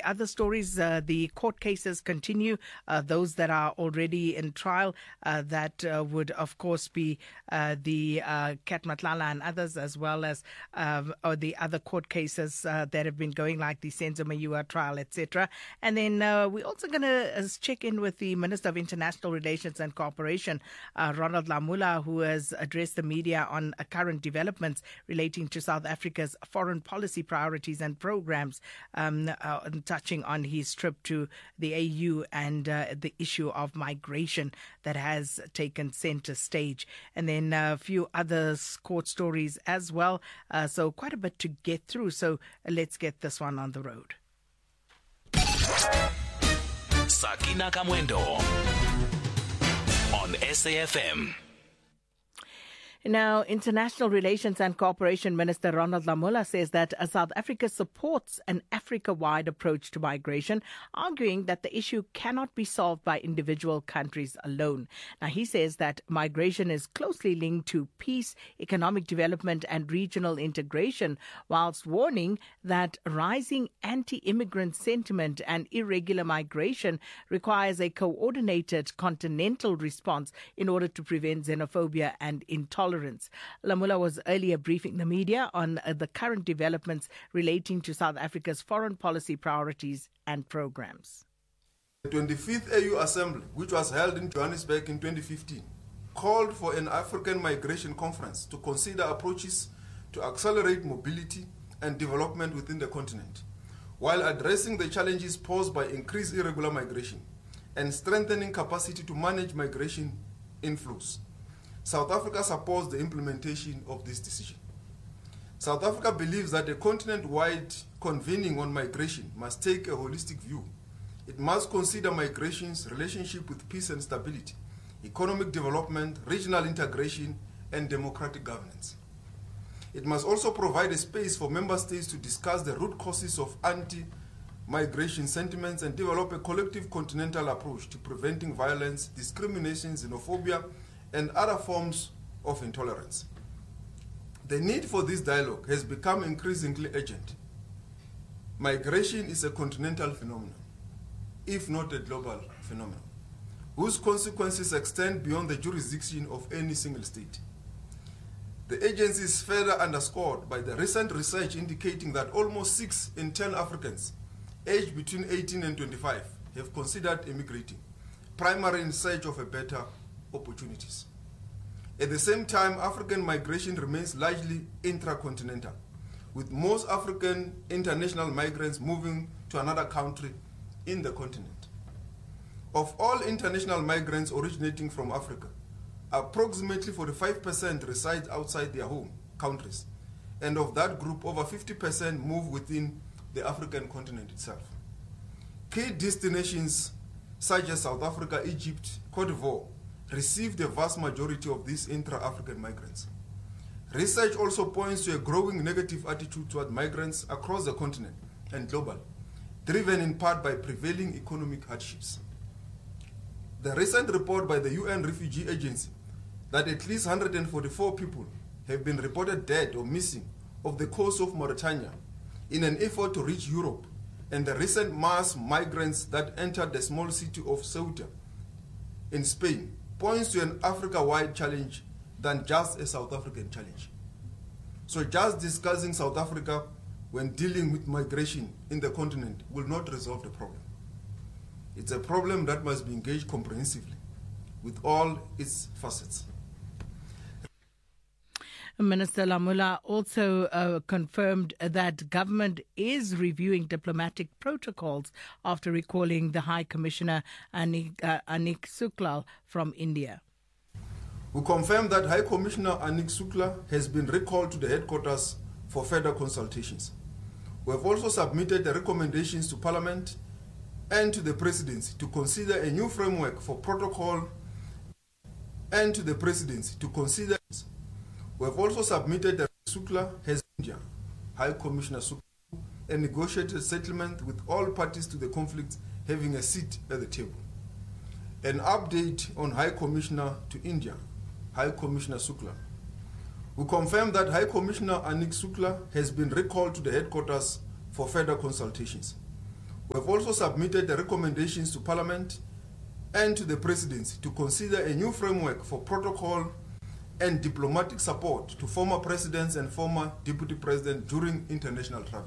other stories, the court cases continue, those that are already in trial, that would, of course, be the Kat Matlala and others, as well as the other court cases that have been going, like the Senzo Mayua trial, etc. And then we're also going to check in with the Minister of International Relations and Cooperation, Ronald Lamola, who has addressed the media on current developments relating to South Africa's foreign policy priorities and programs, touching on his trip to the AU and the issue of migration that has taken center stage. And then a few other court stories as well. So quite a bit to get through. So let's get this one on the road. Sakina Kamwendo on SAFM. Now, International Relations and Cooperation Minister Ronald Lamola says that South Africa supports an Africa-wide approach to migration, arguing that the issue cannot be solved by individual countries alone. Now, he says that migration is closely linked to peace, economic development and regional integration, whilst warning that rising anti-immigrant sentiment and irregular migration requires a coordinated continental response in order to prevent xenophobia and intolerance. Lamola was earlier briefing the media on the current developments relating to South Africa's foreign policy priorities and programs. The 25th AU Assembly, which was held in Johannesburg in 2015, called for an African migration conference to consider approaches to accelerate mobility and development within the continent, while addressing the challenges posed by increased irregular migration and strengthening capacity to manage migration inflows. South Africa supports the implementation of this decision. South Africa believes that a continent-wide convening on migration must take a holistic view. It must consider migration's relationship with peace and stability, economic development, regional integration, and democratic governance. It must also provide a space for member states to discuss the root causes of anti-migration sentiments and develop a collective continental approach to preventing violence, discrimination, xenophobia, and other forms of intolerance. The need for this dialogue has become increasingly urgent. Migration is a continental phenomenon, if not a global phenomenon, whose consequences extend beyond the jurisdiction of any single state. The agency is further underscored by the recent research indicating that almost 6 in 10 Africans aged between 18 and 25 have considered immigrating, primarily in search of a better opportunities. At the same time, African migration remains largely intracontinental, with most African international migrants moving to another country in the continent. Of all international migrants originating from Africa, approximately 45% reside outside their home countries, and of that group, over 50% move within the African continent itself. Key destinations such as South Africa, Egypt, Cote d'Ivoire receive the vast majority of these intra-African migrants. Research also points to a growing negative attitude toward migrants across the continent and globally, driven in part by prevailing economic hardships. The recent report by the UN Refugee Agency that at least 144 people have been reported dead or missing off the coast of Mauritania in an effort to reach Europe, and the recent mass migrants that entered the small city of Ceuta in Spain points to an Africa-wide challenge than just a South African challenge. So just discussing South Africa when dealing with migration in the continent will not resolve the problem. It's a problem that must be engaged comprehensively with all its facets. Minister Lamola also confirmed that government is reviewing diplomatic protocols after recalling the High Commissioner Anik Shukla from India. We confirm that High Commissioner Anik Shukla has been recalled to the headquarters for further consultations. We have also submitted the recommendations to Parliament and to the Presidency to consider a new framework for protocol and to the Presidency to consider. We have also submitted that Shukla has India, High Commissioner Shukla, a negotiated settlement with all parties to the conflict having a seat at the table. An update on High Commissioner to India, High Commissioner Shukla. We confirm that High Commissioner Anik Shukla has been recalled to the headquarters for further consultations. We have also submitted the recommendations to Parliament and to the Presidency to consider a new framework for protocol and diplomatic support to former presidents and former deputy presidents during international travel.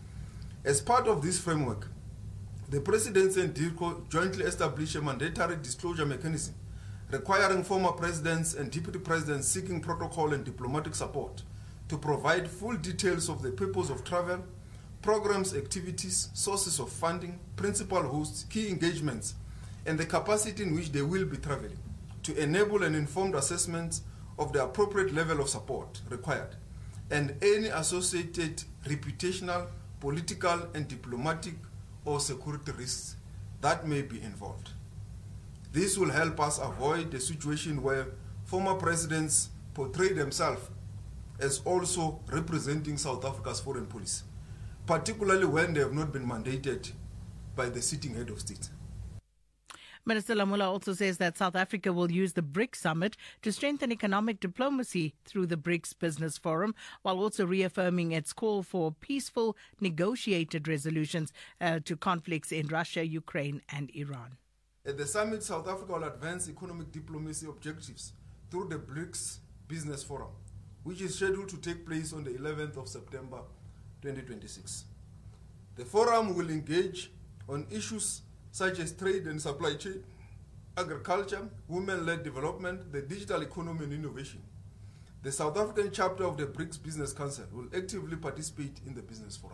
As part of this framework, the Presidency and DIRCO jointly established a mandatory disclosure mechanism requiring former presidents and deputy presidents seeking protocol and diplomatic support to provide full details of the purpose of travel, programs, activities, sources of funding, principal hosts, key engagements, and the capacity in which they will be traveling to enable an informed assessment of the appropriate level of support required and any associated reputational, political, and diplomatic or security risks that may be involved. This will help us avoid a situation where former presidents portray themselves as also representing South Africa's foreign policy, particularly when they have not been mandated by the sitting head of state. Minister Lamula also says that South Africa will use the BRICS summit to strengthen economic diplomacy through the BRICS Business Forum, while also reaffirming its call for peaceful, negotiated resolutions to conflicts in Russia, Ukraine and Iran. At the summit, South Africa will advance economic diplomacy objectives through the BRICS Business Forum, which is scheduled to take place on the 11th of September 2026. The forum will engage on issues such as trade and supply chain, agriculture, women-led development, the digital economy and innovation. The South African chapter of the BRICS Business Council will actively participate in the business forum.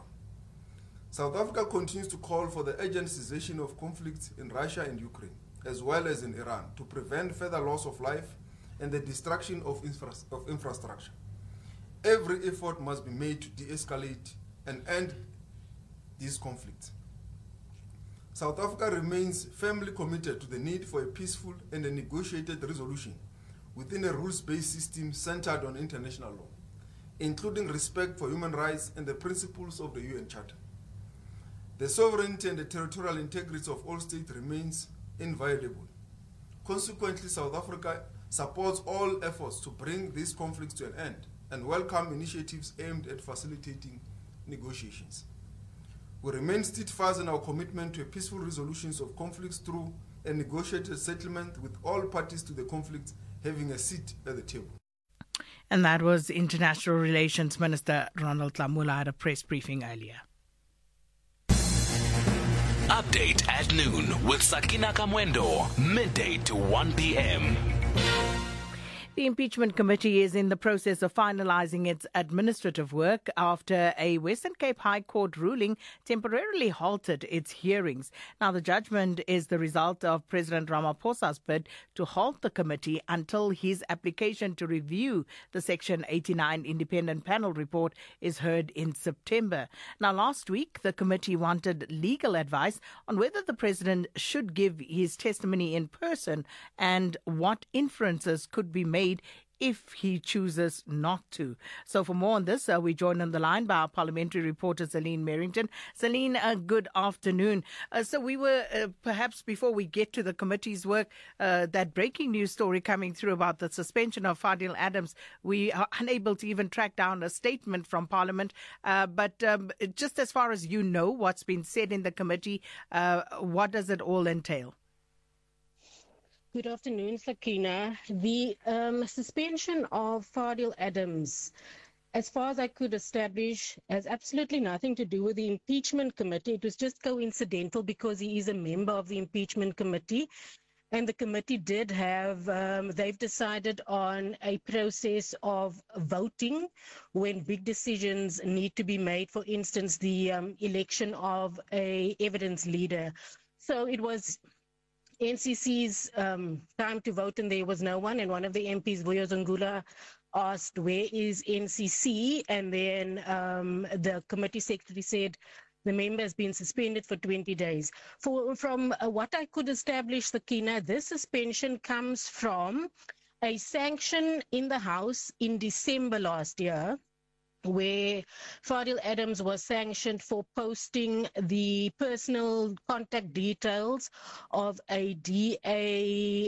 South Africa continues to call for the urgent cessation of conflicts in Russia and Ukraine, as well as in Iran, to prevent further loss of life and the destruction of infrastructure. Every effort must be made to de-escalate and end these conflicts. South Africa remains firmly committed to the need for a peaceful and a negotiated resolution within a rules-based system centered on international law, including respect for human rights and the principles of the UN Charter. The sovereignty and the territorial integrity of all states remains inviolable. Consequently, South Africa supports all efforts to bring these conflicts to an end and welcome initiatives aimed at facilitating negotiations. We remain steadfast in our commitment to a peaceful resolution of conflicts through a negotiated settlement, with all parties to the conflict having a seat at the table. And that was International Relations Minister Ronald Lamula at a press briefing earlier. Update at noon with Sakina Kamwendo, midday to 1 p.m. The impeachment committee is in the process of finalizing its administrative work after a Western Cape High Court ruling temporarily halted its hearings. Now, the judgment is the result of President Ramaphosa's bid to halt the committee until his application to review the Section 89 independent panel report is heard in September. Now, last week, the committee wanted legal advice on whether the president should give his testimony in person and what inferences could be made if he chooses not to. So for more on this, we're joined on the line by our parliamentary reporter, Celine Merrington. Celine, good afternoon. So we were, perhaps before we get to the committee's work, that breaking news story coming through about the suspension of Fadil Adams, we are unable to even track down a statement from Parliament. But just as far as you know what's been said in the committee, what does it all entail? Good afternoon, Sakina. The suspension of Fadil Adams, as far as I could establish, has absolutely nothing to do with the impeachment committee. It was just coincidental because he is a member of the impeachment committee. And the committee did have, they've decided on a process of voting when big decisions need to be made. For instance, the election of a evidence leader. So it was NCC's time to vote, and there was no one. And one of the MPs, Vuyo Zungula, asked, where is NCC? And then the committee secretary said, the member has been suspended for 20 days. From what I could establish, Sakina, this suspension comes from a sanction in the House in December last year, where Fadil Adams was sanctioned for posting the personal contact details of a DA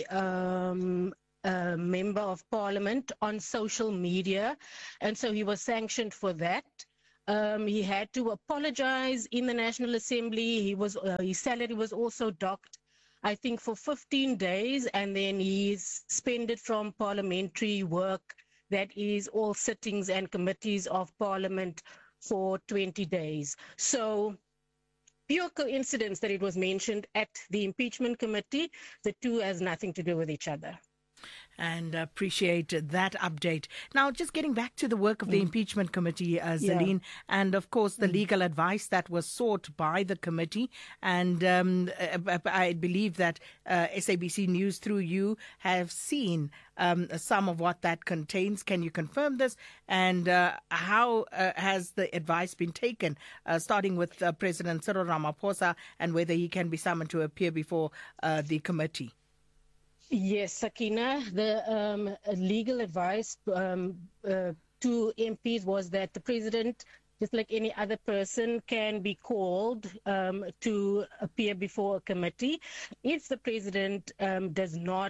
member of Parliament on social media. And so he was sanctioned for that. He had to apologize in the National Assembly. His salary was also docked, I think, for 15 days, and then he's suspended from parliamentary work, that is all sittings and committees of Parliament, for 20 days. So pure coincidence that it was mentioned at the impeachment committee. The two has nothing to do with each other. And appreciate that update. Now, just getting back to the work of the impeachment committee, Zaline, and of course the legal advice that was sought by the committee. And I believe that SABC News, through you, have seen some of what that contains. Can you confirm this? And how has the advice been taken, starting with President Cyril Ramaphosa, and whether he can be summoned to appear before the committee? Yes, Sakina, the legal advice to MPs was that the president, just like any other person, can be called to appear before a committee. If the president does not,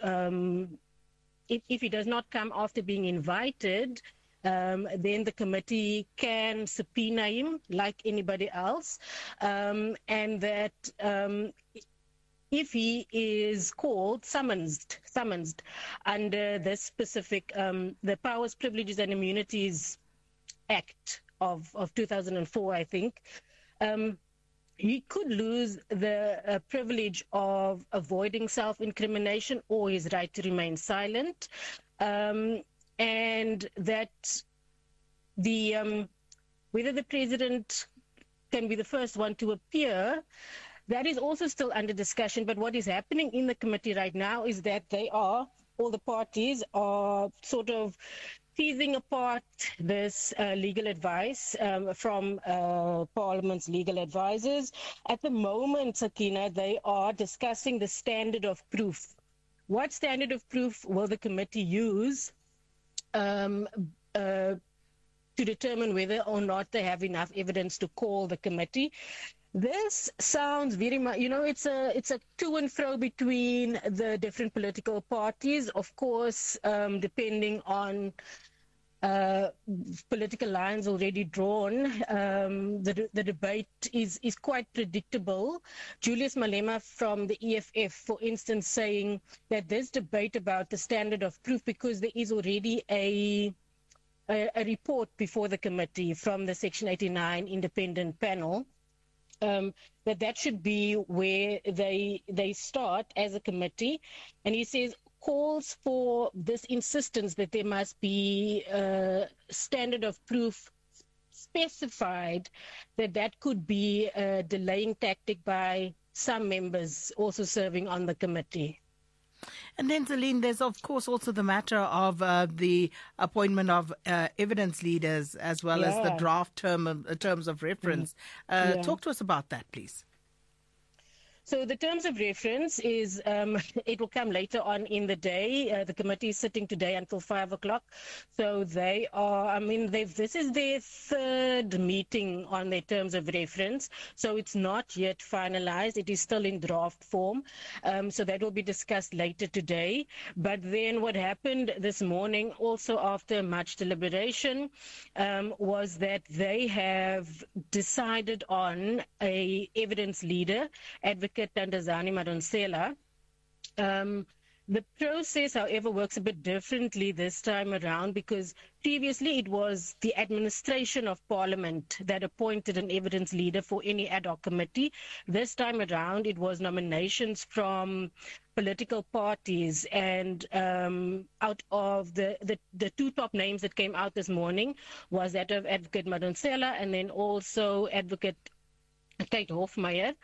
if he does not come after being invited, then the committee can subpoena him like anybody else, and that if he is called, summoned under this specific, the Powers, Privileges and Immunities Act of 2004, I think, he could lose the privilege of avoiding self-incrimination or his right to remain silent, and that whether the president can be the first one to appear, that is also still under discussion. But what is happening in the committee right now is that all the parties are sort of teasing apart this legal advice from Parliament's legal advisors. At the moment, Sakina, they are discussing the standard of proof. What standard of proof will the committee use to determine whether or not they have enough evidence to call the committee? This sounds very much, it's a to and fro between the different political parties. Of course, depending on political lines already drawn, the debate is quite predictable. Julius Malema from the EFF, for instance, saying that this debate about the standard of proof, because there is already a report before the committee from the Section 89 independent panel, that should be where they start as a committee. And he says calls for this insistence that there must be a standard of proof specified, that could be a delaying tactic by some members also serving on the committee. And then, Zaline, there's of course also the matter of the appointment of evidence leaders, as well as the draft terms of reference. Talk to us about that, please. So the terms of reference is, it will come later on in the day. The committee is sitting today until 5 o'clock. So they are, this is their third meeting on their terms of reference. So it's not yet finalized. It is still in draft form. So that will be discussed later today. But then what happened this morning, also after much deliberation, was that they have decided on a evidence leader, Advocate Thandazani Madonsela. The process, however, works a bit differently this time around, because previously it was the administration of Parliament that appointed an evidence leader for any ad hoc committee. This time around, it was nominations from political parties, and out of the two top names that came out this morning was that of Advocate Madonsela and then also Advocate Kate Hofmeyer.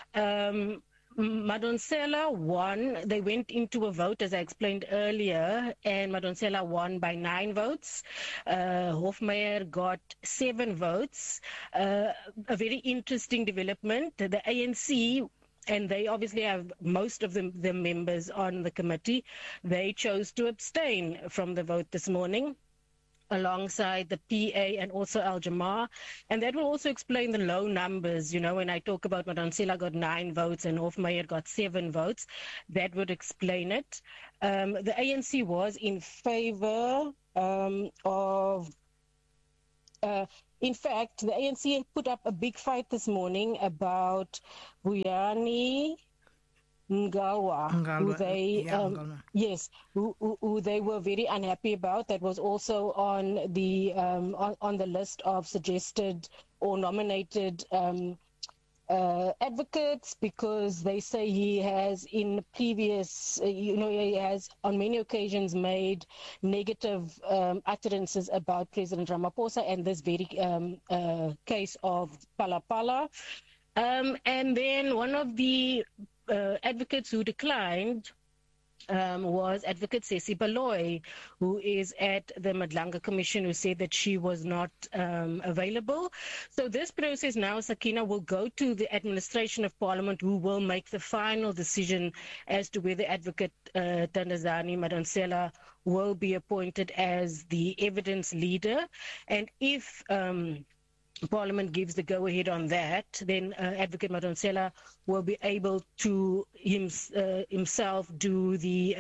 Madonsela won. They went into a vote, as I explained earlier, and Madonsela won by 9 votes. Hofmeyer got 7 votes. A very interesting development. The ANC, and they obviously have most of the members on the committee, they chose to abstain from the vote this morning, alongside the PA and also Al-Jamar. And that will also explain the low numbers. When I talk about Madonsela got 9 votes and Hofmeyer got 7 votes, that would explain it. The ANC was in favor of In fact, the ANC put up a big fight this morning about Vuyani Ngawa, who they yes, who they were very unhappy about. That was also on the list of suggested or nominated advocates, because they say he has in previous, he has on many occasions made negative utterances about President Ramaphosa and this very case of Palapala. And then one of the advocates who declined was Advocate Ceci Baloy, who is at the Madlanga Commission, who said that she was not available. So this process now, Sakina, will go to the Administration of Parliament, who will make the final decision as to whether Advocate Thandazani Madonsela will be appointed as the evidence leader. And if Parliament gives the go-ahead on that, then Advocate Madonsela will be able to himself do the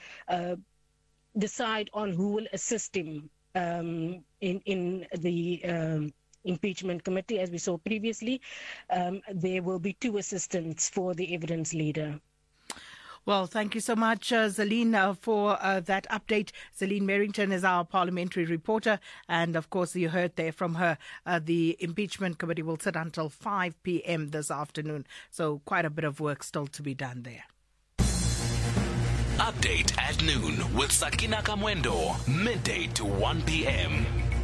decide on who will assist him in the impeachment committee. As we saw previously, there will be 2 assistants for the evidence leader. Well, thank you so much, Zaline, for that update. Zaline Merrington is our parliamentary reporter. And, of course, you heard there from her, the impeachment committee will sit until 5 p.m. this afternoon. So quite a bit of work still to be done there. Update at noon with Sakina Kamwendo, midday to 1 p.m.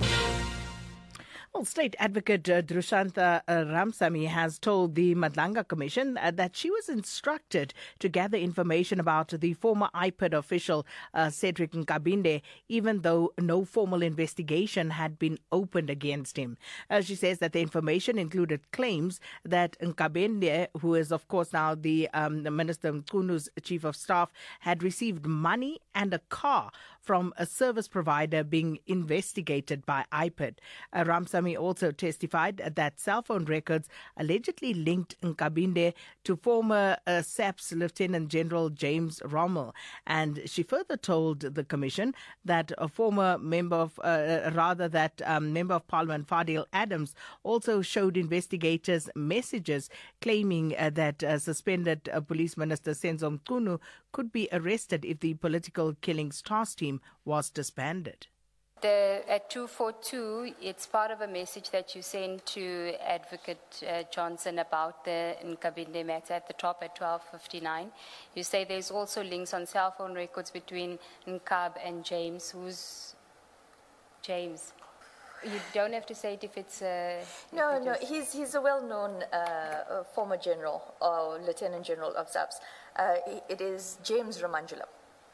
Well, State Advocate Drushantha Ramsamy has told the Madlanga Commission that she was instructed to gather information about the former IPID official Cedric Nkabinde, even though no formal investigation had been opened against him. She says that the information included claims that Nkabinde, who is of course now the Minister Mkunu's chief of staff, had received money and a car from a service provider being investigated by IPID. Ramsamy also testified that cell phone records allegedly linked Nkabinde to former SAPS Lieutenant General James Rommel. And she further told the Commission that a former member of, Member of Parliament Fadil Adams also showed investigators messages claiming that suspended Police Minister Senzo Mkunu could be arrested if the political killings task team was disbanded. At 242, it's part of a message that you sent to Advocate Johnson about the Nkabinde matter at the top at 12:59. You say there's also links on cell phone records between Nkab and James. Who's James? You don't have to say it if it's... No, he's a well-known former general or lieutenant general of SAPS. It is James Ramanjulam.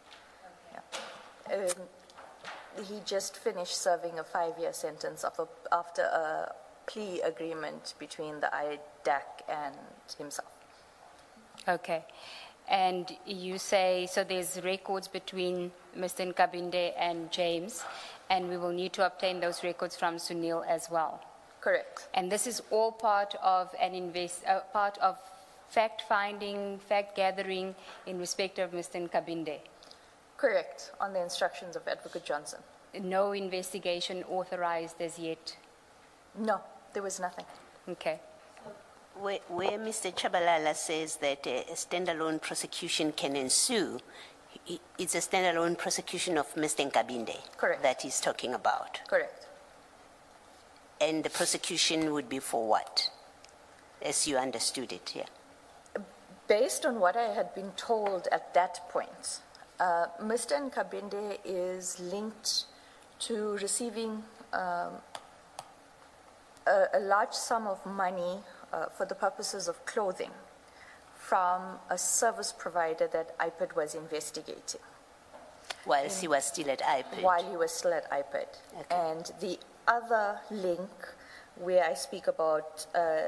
Yeah. He just finished serving a 5-year sentence after a plea agreement between the IDAC and himself. Okay. And you say, so there's records between Mr. Nkabinde and James, and we will need to obtain those records from Sunil as well. Correct. And this is all part of part of fact-finding, fact-gathering in respect of Mr. Nkabinde. Correct, on the instructions of Advocate Johnson. No investigation authorized as yet? No, there was nothing. Okay. Where Mr. Chabalala says that a standalone prosecution can ensue, it's a standalone prosecution of Mr. Nkabinde. Correct. That he's talking about. Correct. And the prosecution would be for what, as you understood it, yeah? Based on what I had been told at that point, Mr. Nkabinde is linked to receiving a large sum of money for the purposes of clothing from a service provider that IPID was investigating. Whilst he was still at IPID? While he was still at IPID. Okay. And the other link where I speak about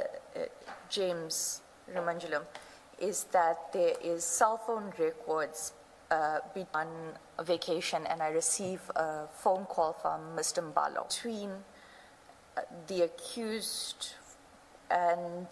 James Ramanjulam is that there is cell phone records on a vacation, and I receive a phone call from Mr. Mbalo between the accused and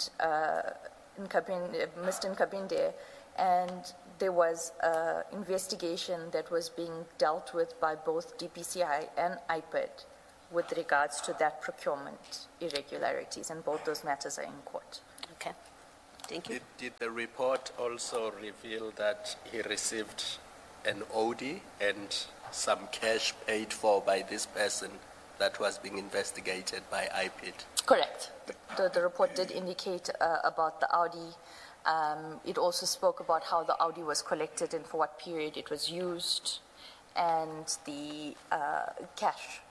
Mr. Nkabinde, and there was an investigation that was being dealt with by both DPCI and IPID with regards to that procurement irregularities, and both those matters are in court. Okay. Thank you. Did the report also reveal that he received an OD and some cash paid for by this person that was being investigated by IPID? Correct. The report did indicate about the Audi. It also spoke about how the Audi was collected and for what period it was used, and the cash.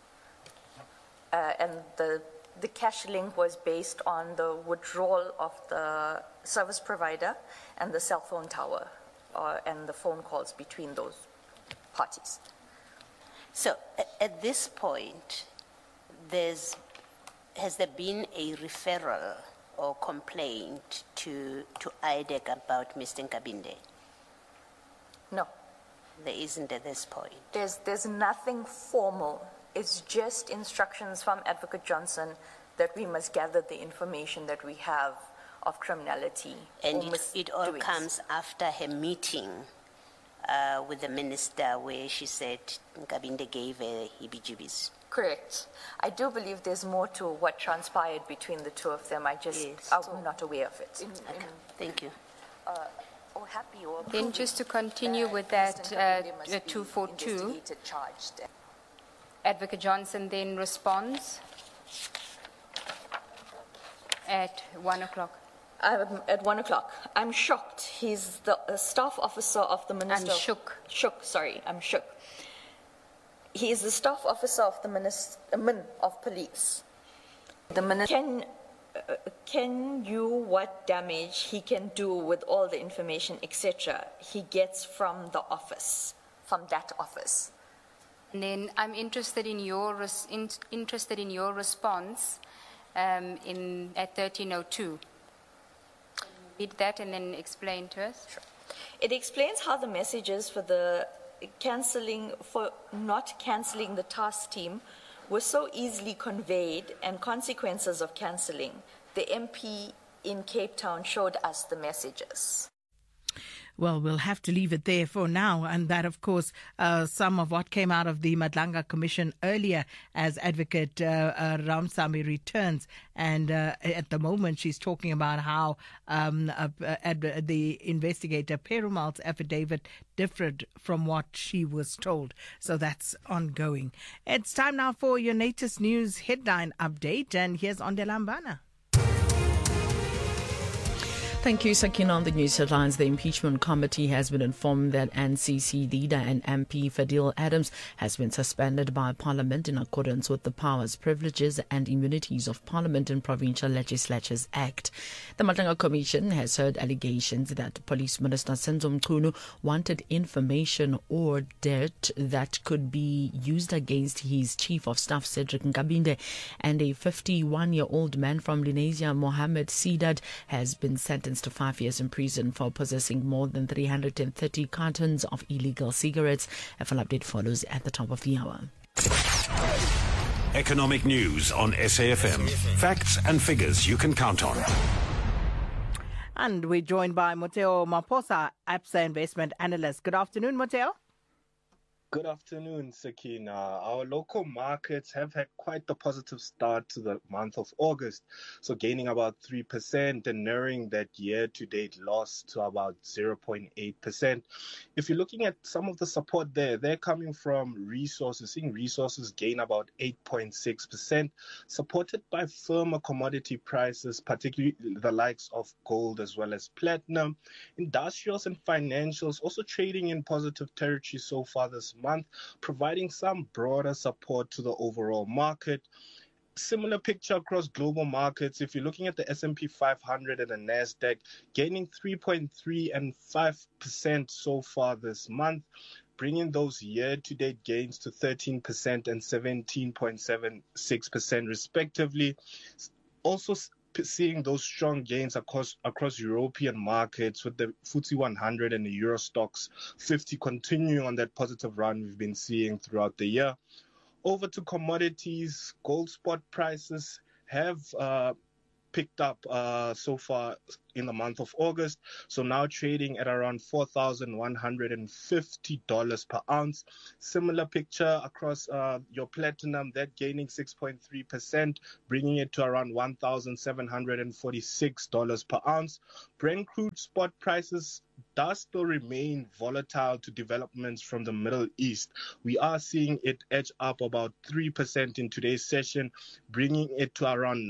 And the cash link was based on the withdrawal of the service provider and the cell phone tower, and the phone calls between those parties. So at this point, has there been a referral or complaint to IDEC about Mr. Nkabinde? No. There isn't at this point. There's nothing formal. It's just instructions from Advocate Johnson that we must gather the information that we have of criminality. And it all comes after her meeting with the minister, where she said Nkabinde gave her heebie-jeebies. Correct. I do believe there's more to what transpired between the two of them. I'm not aware of it. Okay. Thank you. Then just to continue with that 242, Advocate Johnson then responds at 1 o'clock. At 1 o'clock. I'm shocked. He's the staff officer of the Minister. I'm shook. I'm shook. He is the staff officer of the Min of Police. The Minister can you what damage he can do with all the information, etc. he gets from the office, from that office. And then I'm interested in your response at 1302. Read that and then explain to us. Sure. It explains how the messages for the not cancelling the task team were so easily conveyed, and consequences of cancelling. The MP in Cape Town showed us the messages. Well, we'll have to leave it there for now. And that, of course, some of what came out of the Madlanga Commission earlier as Advocate Ramsamy returns. And at the moment, she's talking about how the investigator Perumal's affidavit differed from what she was told. So that's ongoing. It's time now for your latest news headline update. And here's Ondelambana. Thank you, Sakina. On the news headlines, the impeachment committee has been informed that NCC leader and MP Fadil Adams has been suspended by Parliament in accordance with the Powers, Privileges and Immunities of Parliament and Provincial Legislatures Act. The Madlanga Commission has heard allegations that Police Minister Senzo Mchunu wanted information or dirt that could be used against his Chief of Staff Cedric Nkabinde, and a 51-year-old man from Lenasia, Mohammed Sidad, has been sentenced to 5 years in prison for possessing more than 330 cartons of illegal cigarettes. A full update follows at the top of the hour. Economic news on SAFM. Facts and figures you can count on. And we're joined by Moteo Maposa, ABSA investment analyst. Good afternoon, Moteo. Good afternoon, Sakina. Our local markets have had quite the positive start to the month of August, so gaining about 3% and narrowing that year-to-date loss to about 0.8%. If you're looking at some of the support there, they're coming from resources, seeing resources gain about 8.6%, supported by firmer commodity prices, particularly the likes of gold as well as platinum. Industrials and financials also trading in positive territory so far this month, providing some broader support to the overall market. Similar picture across global markets. If you're looking at the S&P 500 and the NASDAQ, gaining 3.3% and 5% so far this month, bringing those year-to-date gains to 13% and 17.76% respectively. Also seeing those strong gains across European markets, with the FTSE 100 and the Euro Stoxx 50 continuing on that positive run we've been seeing throughout the year. Over to commodities, gold spot prices have picked up so far in the month of August. So now trading at around $4,150 per ounce. Similar picture across your platinum, that gaining 6.3%, bringing it to around $1,746 per ounce. Brent crude spot prices does still remain volatile to developments from the Middle East. We are seeing it edge up about 3% in today's session, bringing it to around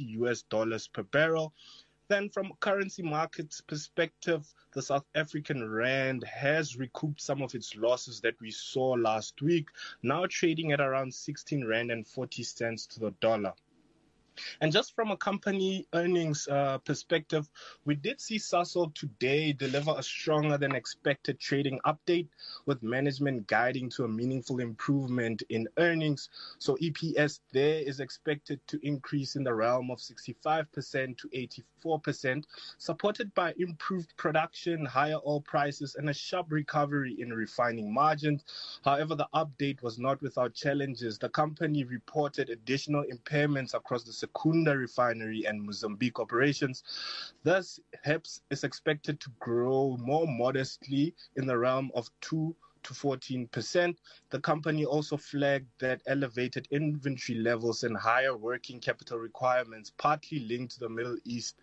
$90 per barrel. Then from a currency markets perspective, the South African rand has recouped some of its losses that we saw last week, now trading at around 16 rand and 40 cents to the dollar. And just from a company earnings perspective, we did see Sasol today deliver a stronger than expected trading update, with management guiding to a meaningful improvement in earnings. So EPS there is expected to increase in the realm of 65% to 84%, supported by improved production, higher oil prices, and a sharp recovery in refining margins. However, the update was not without challenges. The company reported additional impairments across the Secunda refinery and Mozambique operations. Thus, HEPS is expected to grow more modestly in the realm of 2 to 14%. The company also flagged that elevated inventory levels and higher working capital requirements, partly linked to the Middle East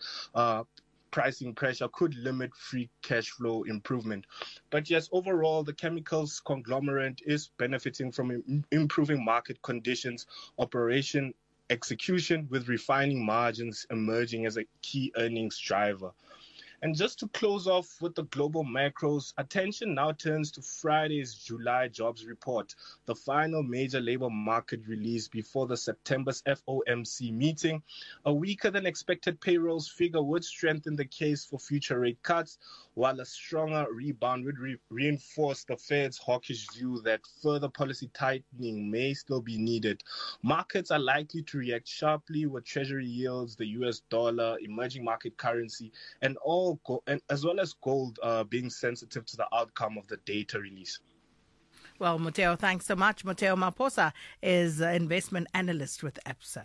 pricing pressure, could limit free cash flow improvement. But yes, overall, the chemicals conglomerate is benefiting from improving market conditions, operation execution, with refining margins emerging as a key earnings driver. And just to close off with the global macros, attention now turns to Friday's July jobs report, the final major labor market release before the September's FOMC meeting. A weaker than expected payrolls figure would strengthen the case for future rate cuts, while a stronger rebound would reinforce the Fed's hawkish view that further policy tightening may still be needed. Markets are likely to react sharply, with treasury yields, the US dollar, emerging market currency, and as well as gold being sensitive to the outcome of the data release. Well, Moteo, thanks so much. Moteo Maposa is an investment analyst with Absa.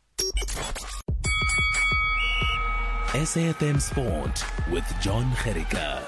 SAFM Sport with John Gericka.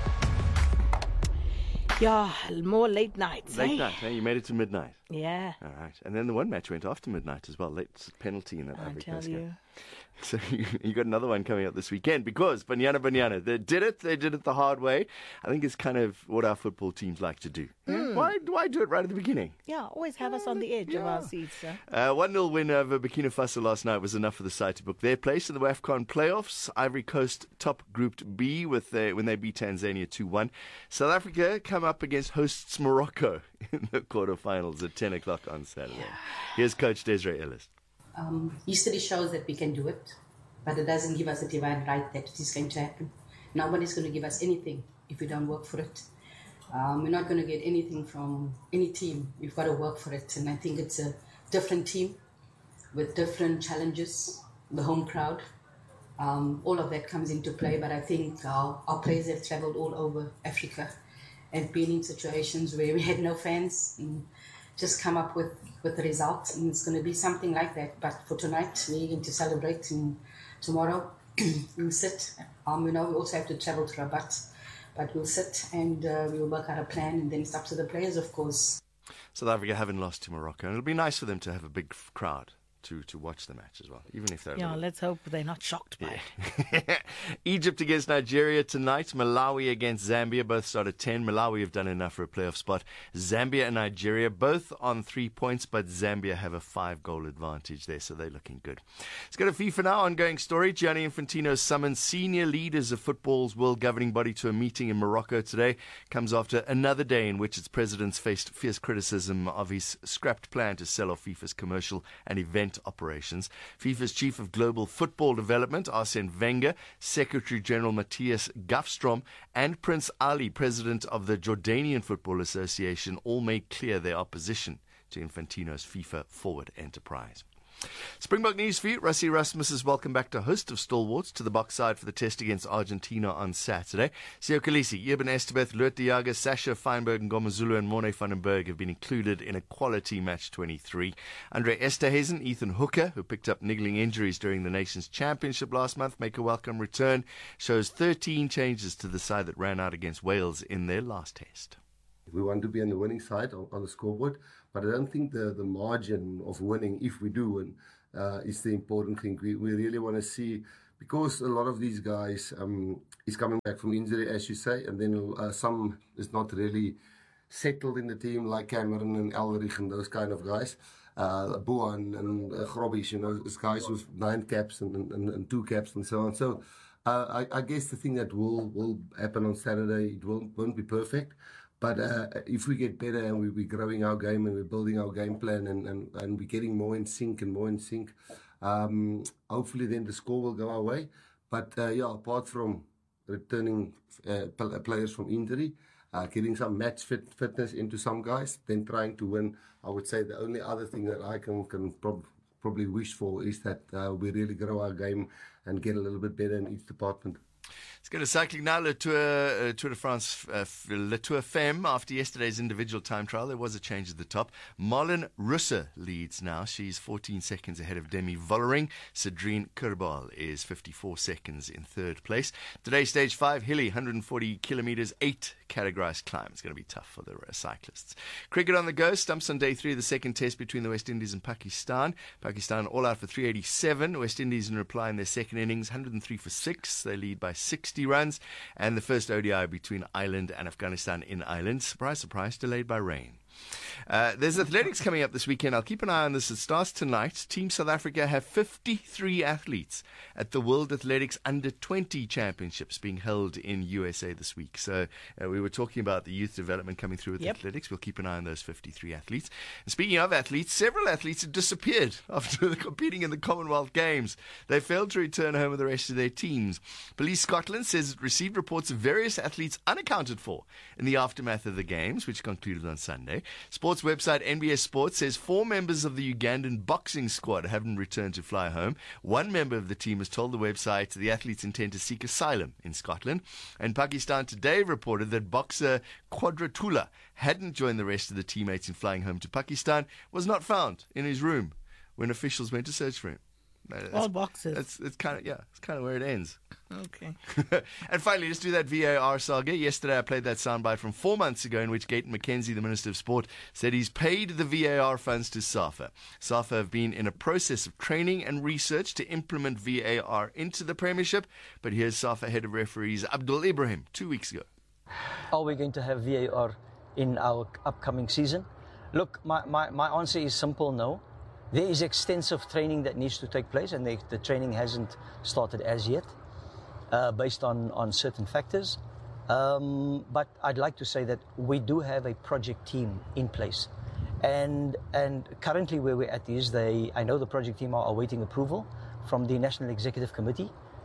Yeah, more late nights. Late night, hey? You made it to midnight. Yeah. All right. And then the one match went after midnight as well. Late penalty in that Ivory Coast game. So you got another one coming up this weekend, because Banyana, they did it the hard way. I think it's kind of what our football teams like to do. Why do it right at the beginning? Yeah, always have us on the edge of our seats. 1-0 win over Burkina Faso last night was enough for the side to book their place in the WAFCON playoffs. Ivory Coast top grouped B when they beat Tanzania 2-1. South Africa come up against hosts Morocco in the quarterfinals at 10 o'clock on Saturday. Yeah. Here's Coach Desiree Ellis. History shows that we can do it, but it doesn't give us a divine right that it is going to happen. Nobody's going to give us anything if we don't work for it. We're not going to get anything from any team. We've got to work for it. And I think it's a different team with different challenges, the home crowd. All of that comes into play, but I think our players have traveled all over Africa and been in situations where we had no fans and just come up with the results, and it's going to be something like that. But for tonight, we're going to celebrate, and tomorrow we'll sit. We also have to travel to Rabat, but we'll sit and we'll work out a plan, and then it's up to the players, of course. South Africa haven't lost to Morocco, and it'll be nice for them to have a big crowd to watch the match as well, even if they're let's hope they're not shocked by it. Egypt against Nigeria tonight. Malawi against Zambia. Both start at 10. Malawi have done enough for a playoff spot. Zambia and Nigeria both on 3 points, but Zambia have a 5-goal advantage there, so they're looking good. Let's go to FIFA now. Ongoing story. Gianni Infantino summoned senior leaders of football's world governing body to a meeting in Morocco today. Comes after another day in which its presidents faced fierce criticism of his scrapped plan to sell off FIFA's commercial and event operations. FIFA's Chief of Global Football Development, Arsene Wenger, Secretary General Matthias Gafstrom, and Prince Ali, President of the Jordanian Football Association, all made clear their opposition to Infantino's FIFA Forward enterprise. Springbok news for you. Rassie Erasmus is welcome back to a host of stalwarts to the box side for the test against Argentina on Saturday. Sio Kolisi, Eben Estebeth, Loet de Jager, Sasha Feinberg, Ngomazulu and Morne van den Berg have been included in a quality match 23. Andre Esterhuizen, Ethan Hooker, who picked up niggling injuries during the Nations Championship last month, make a welcome return. Shows 13 changes to the side that ran out against Wales in their last test. We want to be on the winning side on the scoreboard, but I don't think the margin of winning, if we do win, is the important thing. We really want to see, because a lot of these guys is coming back from injury, as you say, and then some is not really settled in the team, like Cameron and Elrich and those kind of guys. Boan and Grobbies, those guys with 9 caps and 2 caps and so on. So I guess the thing that will happen on Saturday, it won't be perfect. But if we get better and we're growing our game and we're building our game plan and we're getting more in sync, hopefully then the score will go our way. But apart from returning players from injury, getting some match fitness into some guys, then trying to win, I would say the only other thing that I can probably wish for is that we really grow our game and get a little bit better in each department. Let's go to cycling now. Le Tour de France, Le Tour Femme. After yesterday's individual time trial, there was a change at the top. Marlon Russe leads now. She's 14 seconds ahead of Demi Vollering. Cedrine Kerbal is 54 seconds in third place. Today, stage 5, hilly, 140 kilometres, 8 categorised climb. It's going to be tough for the cyclists. Cricket on the go. Stumps on day 3 of the second test between the West Indies and Pakistan. Pakistan all out for 387. West Indies in reply in their second innings, 103 for 6. They lead by 60 runs. And the first ODI between Ireland and Afghanistan in Ireland, surprise, surprise, delayed by rain. There's athletics coming up this weekend. I'll keep an eye on this. It starts tonight. Team South Africa have 53 athletes at the World Athletics Under-20 Championships being held in USA this week. So we were talking about the youth development coming through with athletics. We'll keep an eye on those 53 athletes. And speaking of athletes, several athletes have disappeared after competing in the Commonwealth Games. They failed to return home with the rest of their teams. Police Scotland says it received reports of various athletes unaccounted for in the aftermath of the Games, which concluded on Sunday. Sports website NBS Sports says 4 members of the Ugandan boxing squad haven't returned to fly home. 1 member of the team has told the website the athletes intend to seek asylum in Scotland. And Pakistan Today reported that boxer Quadratullah hadn't joined the rest of the teammates in flying home to Pakistan, was not found in his room when officials went to search for him. All boxes. It's kind of where it ends. Okay. And finally, let's do that VAR saga. Yesterday, I played that soundbite from 4 months ago in which Gayton McKenzie, the Minister of Sport, said he's paid the VAR funds to SAFA. SAFA have been in a process of training and research to implement VAR into the Premiership. But here's SAFA head of referees Abdul Ibrahim 2 weeks ago. Are we going to have VAR in our upcoming season? Look, my answer is simple, no. There is extensive training that needs to take place, and the training hasn't started as yet, based on certain factors. But I'd like to say that we do have a project team in place. And currently where we're at is I know the project team are awaiting approval from the National Executive Committee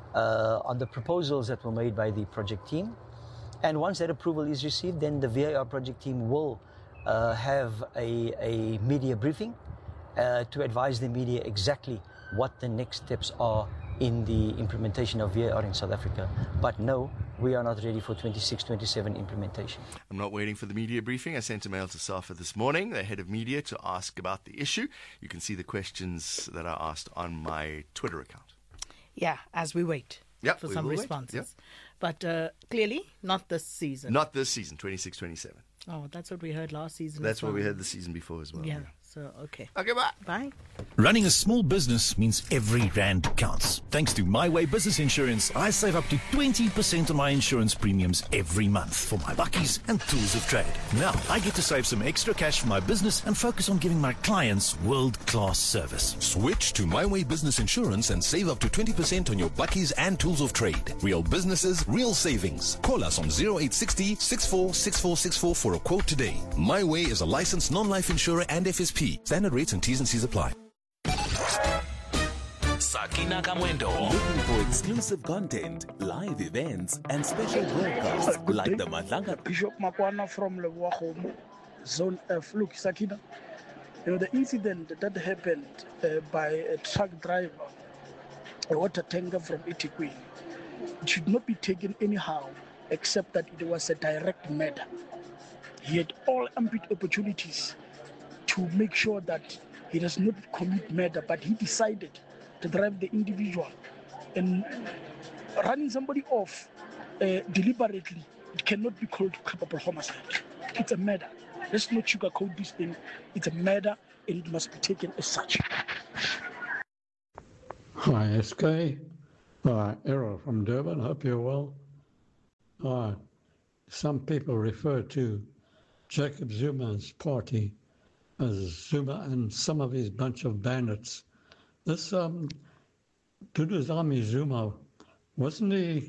on the proposals that were made by the project team. And once that approval is received, then the VAR project team will have a media briefing to advise the media exactly what the next steps are in the implementation of VAR in South Africa. But no, we are not ready for 26-27 implementation. I'm not waiting for the media briefing. I sent a mail to SAFA this morning, the head of media, to ask about the issue. You can see the questions that I asked on my Twitter account. Yeah, as we wait for some responses. But clearly, not this season. Not this season, 26-27. Oh, that's what we heard last season. That's what we heard the season before as well. Yeah. So, okay. Okay, bye. Bye. Running a small business means every rand counts. Thanks to My Way Business Insurance, I save up to 20% on my insurance premiums every month for my bakkies and tools of trade. Now, I get to save some extra cash for my business and focus on giving my clients world-class service. Switch to My Way Business Insurance and save up to 20% on your bakkies and tools of trade. Real businesses, real savings. Call us on 0860 646464 for a quote today. My Way is a licensed non-life insurer and FSP. Standard rates and T's and C's apply. Sakina Kamwendo. Looking for exclusive content, live events, and special broadcasts like the Madlanga. Bishop Makwana from Leboahomo, Zone F. Look, Sakina, The incident that happened by a truck driver, a water tanker from eThekwini, it should not be taken anyhow, except that it was a direct murder. He had all ambit opportunities to make sure that he does not commit murder, but he decided to drive the individual. And running somebody off deliberately, it cannot be called culpable homicide. It's a murder. Let's not sugarcoat this thing. It's a murder, and it must be taken as such. Hi, SK. Hi, Errol from Durban. Hope you're well. Hi. Some people refer to Jacob Zuma's party as Zuma and some of his bunch of bandits. This Duduzami Zuma, wasn't he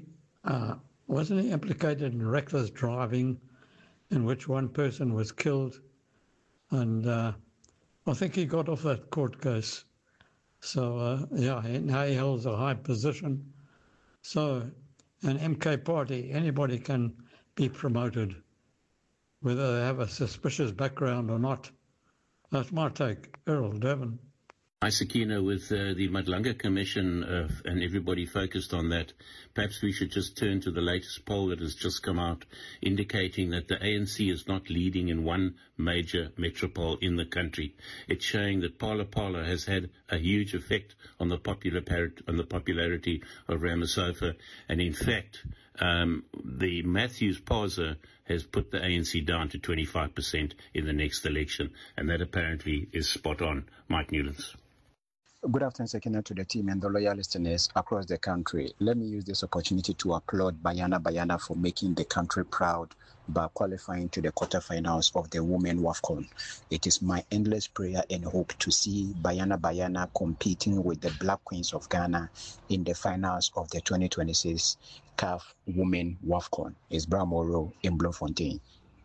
implicated in reckless driving, in which one person was killed? And I think he got off that court case. So, now he holds a high position. So, an MK party, anybody can be promoted, whether they have a suspicious background or not. That's my take. Errol, Durban. Hi, Sakina, with the Madlanga Commission and everybody focused on that, perhaps we should just turn to the latest poll that has just come out indicating that the ANC is not leading in one major metropole in the country. It's showing that Phala Phala has had a huge effect on the popularity of Ramaphosa, and in fact, the Matthews Paza has put the ANC down to 25% in the next election, and that apparently is spot on. Mike Newlands. Good afternoon, Sakina, to the team and the loyal listeners across the country. Let me use this opportunity to applaud Banyana for making the country proud by qualifying to the quarterfinals of the Women WAFCON. It is my endless prayer and hope to see Banyana competing with the Black Queens of Ghana in the finals of the 2026 CAF Women WAFCON. It's Bramoro in Bloemfontein.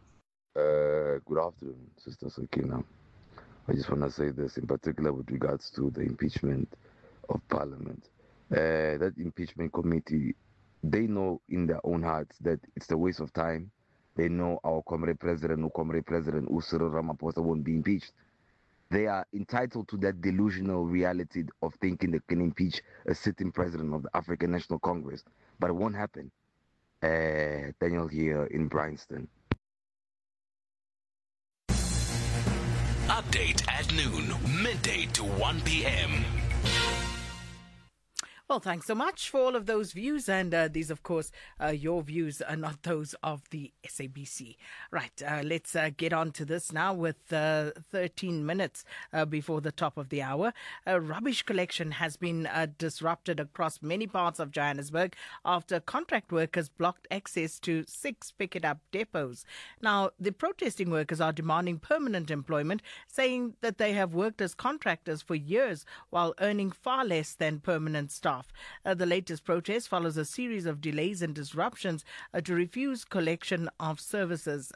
Good afternoon, Sister Sakina. I just want to say this in particular with regards to the impeachment of Parliament. That impeachment committee, they know in their own hearts that it's a waste of time. They know our Comrade President Cyril Ramaphosa won't be impeached. They are entitled to that delusional reality of thinking they can impeach a sitting president of the African National Congress. But it won't happen. Daniel here in Bryanston. Update at noon, midday to 1 p.m. Well, thanks so much for all of those views. And these, of course, your views are not those of the SABC. Right, let's get on to this now with 13 minutes before the top of the hour. Rubbish collection has been disrupted across many parts of Johannesburg after contract workers blocked access to 6 pick-it-up depots. Now, the protesting workers are demanding permanent employment, saying that they have worked as contractors for years while earning far less than permanent staff. The latest protest follows a series of delays and disruptions to refuse collection services.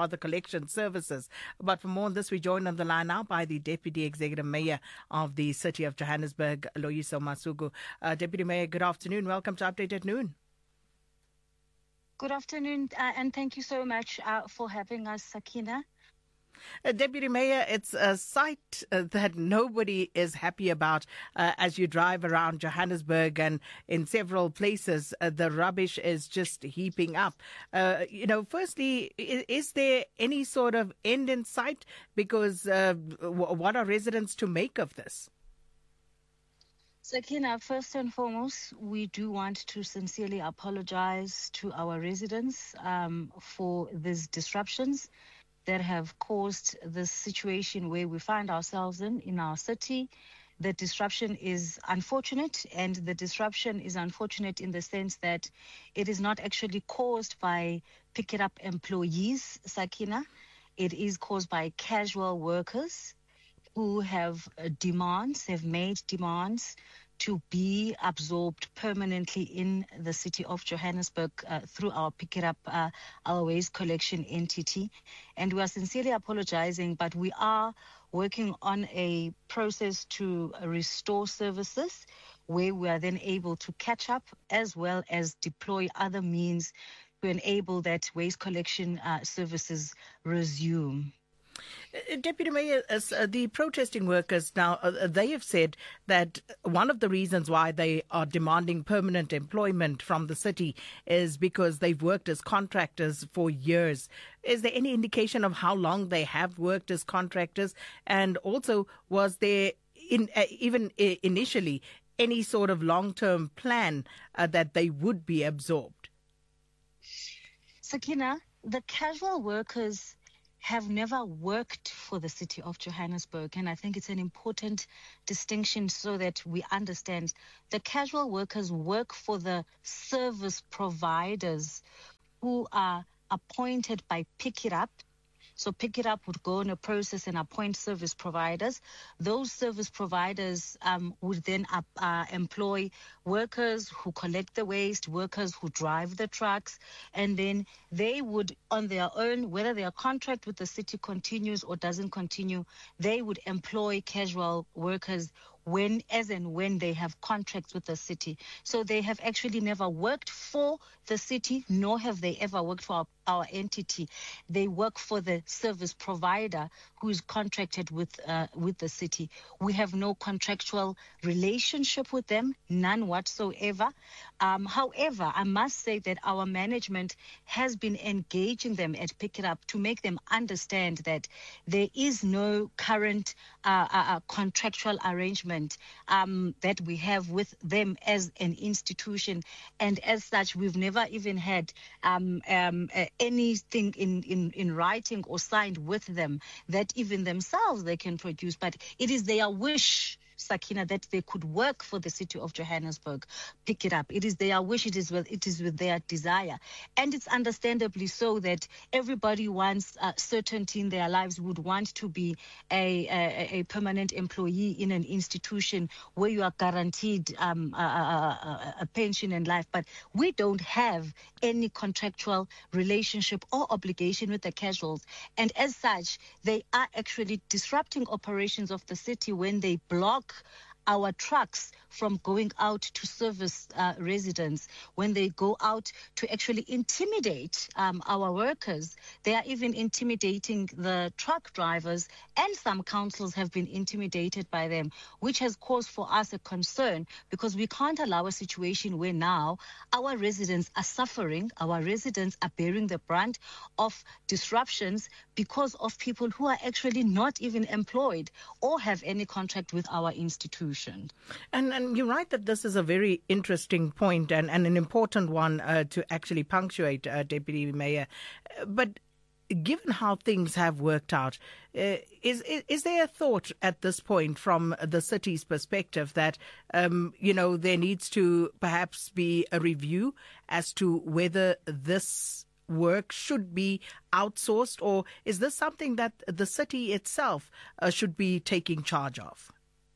But for more on this, we joined on the line now by the Deputy Executive Mayor of the City of Johannesburg, Loyiso Masuku. Deputy Mayor, good afternoon. Welcome to Update at Noon. Good afternoon, and thank you so much for having us, Sakina. Deputy Mayor, it's a sight that nobody is happy about as you drive around Johannesburg, and in several places the rubbish is just heaping up. Firstly, is there any sort of end in sight? Because what are residents to make of this? Sakina, first and foremost, we do want to sincerely apologize to our residents for these disruptions that have caused this situation where we find ourselves in our city. The disruption is unfortunate, and the disruption is unfortunate in the sense that it is not actually caused by pick-it-up employees, Sakina. It is caused by casual workers who have made demands to be absorbed permanently in the city of Johannesburg through our Pick It Up, our waste collection entity. And we are sincerely apologizing, but we are working on a process to restore services where we are then able to catch up as well as deploy other means to enable that waste collection services resume. Deputy Mayor, the protesting workers now, they have said that one of the reasons why they are demanding permanent employment from the city is because they've worked as contractors for years. Is there any indication of how long they have worked as contractors? And also, was there even initially any sort of long-term plan that they would be absorbed? Sakina, the casual workers have never worked for the city of Johannesburg, and I think it's an important distinction so that we understand. The casual workers work for the service providers who are appointed by Pick It Up. So Pick It Up would go in a process and appoint service providers. Those service providers would then employ workers who collect the waste, workers who drive the trucks, and then they would, on their own, whether their contract with the city continues or doesn't continue, they would employ casual workers as and when they have contracts with the city. So they have actually never worked for the city, nor have they ever worked for our entity. They work for the service provider who is contracted with the city. We have no contractual relationship with them, none whatsoever. However, I must say that our management has been engaging them at Pick It Up to make them understand that there is no current contractual arrangement that we have with them as an institution, and as such we've never even had anything in writing or signed with them that even themselves they can produce. But it is their wish, Sakina, that they could work for the city of Johannesburg. Pick It Up. It is their wish. It is with their desire, and it's understandably so that everybody wants certainty in their lives. Would want to be a permanent employee in an institution where you are guaranteed a pension and life. But we don't have any contractual relationship or obligation with the casuals, and as such, they are actually disrupting operations of the city when they block our trucks from going out to service residents, when they go out to actually intimidate our workers. They are even intimidating the truck drivers, and some councils have been intimidated by them, which has caused for us a concern, because we can't allow a situation where now our residents are suffering, our residents are bearing the brunt of disruptions because of people who are actually not even employed or have any contract with our institution. And you're right that this is a very interesting point and an important one to actually punctuate, Deputy Mayor. But given how things have worked out, is there a thought at this point from the city's perspective that, there needs to perhaps be a review as to whether this work should be outsourced, or is this something that the city itself should be taking charge of?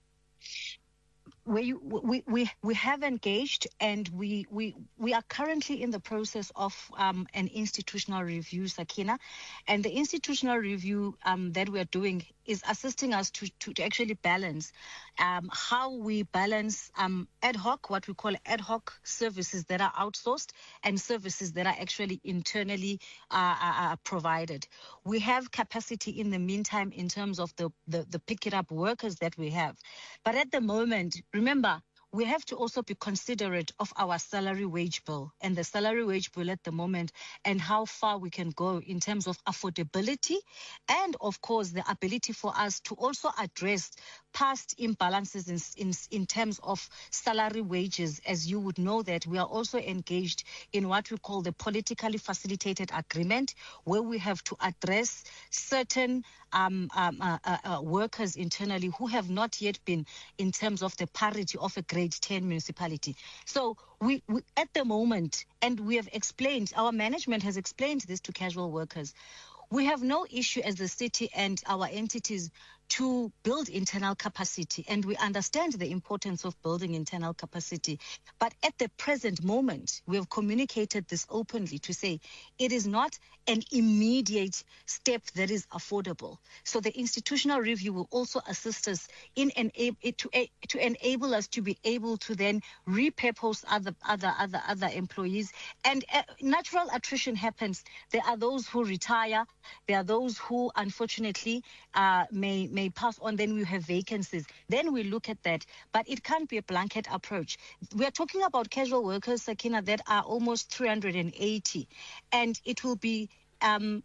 We have engaged, and we are currently in the process of an institutional review, Sakina, and the institutional review that we are doing is assisting us to actually balance how we balance ad hoc, what we call ad hoc services that are outsourced and services that are actually internally provided. We have capacity in the meantime in terms of the Pick It Up workers that we have. But at the moment, remember, we have to also be considerate of our salary wage bill and the salary wage bill at the moment, and how far we can go in terms of affordability, and of course the ability for us to also address past imbalances in terms of salary wages. As you would know, that we are also engaged in what we call the politically facilitated agreement, where we have to address certain workers internally who have not yet been in terms of the parity of a grade 10 municipality. So we at the moment, and we have explained, our management has explained this to casual workers, we have no issue as the city and our entities to build internal capacity, and we understand the importance of building internal capacity. But at the present moment, we have communicated this openly to say it is not an immediate step that is affordable. So the institutional review will also assist us in to enable us to be able to then repurpose other employees. And natural attrition happens. There are those who retire. There are those who, unfortunately, may pass on. Then we have vacancies. Then we look at that. But it can't be a blanket approach. We are talking about casual workers, Sakina, that are almost 380. And it will be an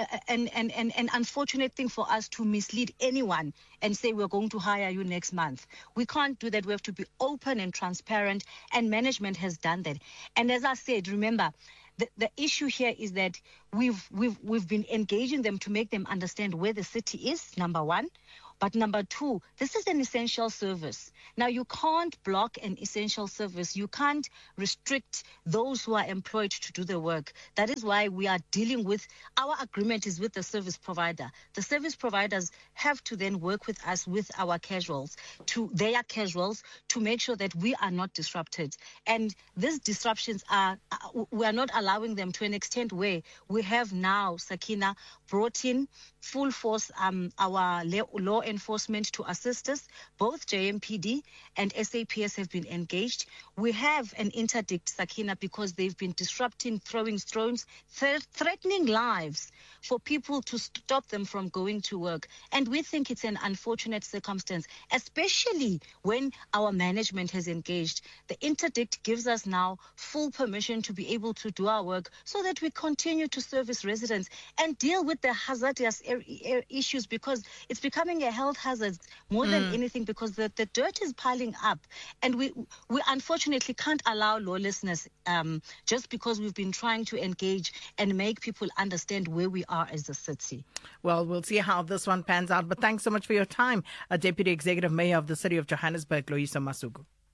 unfortunate thing for us to mislead anyone and say we're going to hire you next month. We can't do that. We have to be open and transparent, and management has done that. And as I said, remember, the issue here is that we've been engaging them to make them understand where the city is, number one. But number two, this is an essential service. Now, you can't block an essential service. You can't restrict those who are employed to do the work. That is why we are dealing with, our agreement is with the service provider. The service providers have to then work with us, with our casuals, their casuals, to make sure that we are not disrupted. And these disruptions we are not allowing them to an extent where we have now, Sakina, brought in full force our law enforcement to assist us. Both JMPD and SAPS have been engaged. We have an interdict, Sakina, because they've been disrupting, throwing stones, threatening lives for people to stop them from going to work. And we think it's an unfortunate circumstance, especially when our management has engaged. The interdict gives us now full permission to be able to do our work so that we continue to service residents and deal with the hazardous issues, because it's becoming a health hazard more than anything, because the dirt is piling up. And we unfortunately can't allow lawlessness just because we've been trying to engage and make people understand where we are as a city. Well, we'll see how this one pans out. But thanks so much for your time, Deputy Executive Mayor of the City of Johannesburg, Loyiso Masuku.